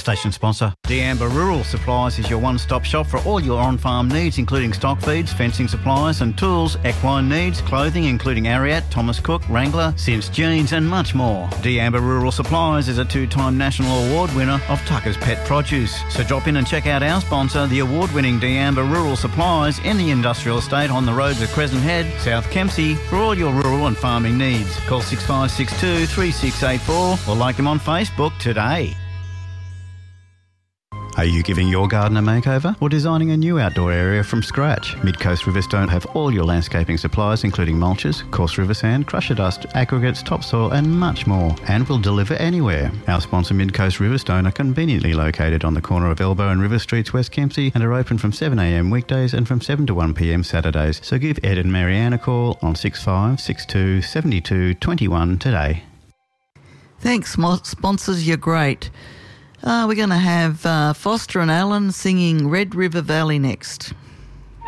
station sponsor. D'Amber Rural Supplies is your one-stop shop for all your on-farm needs, including stock feeds, fencing supplies and tools, equine needs, clothing including Ariat, Thomas Cook, Wrangler, Sims Jeans and much more. D'Amber Rural Supplies is a 2-time national award winner of Tucker's Pet Produce. So drop in and check out our sponsor, the award-winning D'Amber Rural Supplies in the industrial estate on the roads of Crescent Head, South Kempsey, for all your rural and farming needs. Call 6562 3684 or like them on Facebook today. Are you giving your garden a makeover or designing a new outdoor area from scratch? Mid-Coast Riverstone have all your landscaping supplies including mulches, coarse river sand, crusher dust, aggregates, topsoil and much more, and will deliver anywhere. Our sponsor Mid-Coast Riverstone are conveniently located on the corner of Elbow and River Streets, West Kempsey, and are open from 7am weekdays and from 7 to 1pm Saturdays. So give Ed and Marianne a call on 6562 72 21 today. Thanks, sponsors, you're great. We're going to have Foster and Allen singing Red River Valley next.